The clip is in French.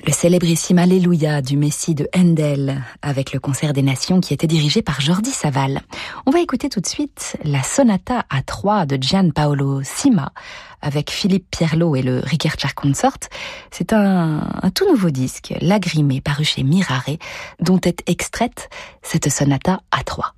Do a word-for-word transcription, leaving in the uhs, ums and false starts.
Le célébrissime Alléluia du Messie de Handel, avec le Concert des Nations qui était dirigé par Jordi Savall. On va écouter tout de suite la Sonata à trois de Gianpaolo Sima, avec Philippe Pierlot et le Ricercar Consort. C'est un, un tout nouveau disque, Lagrimé, paru chez Mirare, dont est extraite cette Sonata à trois.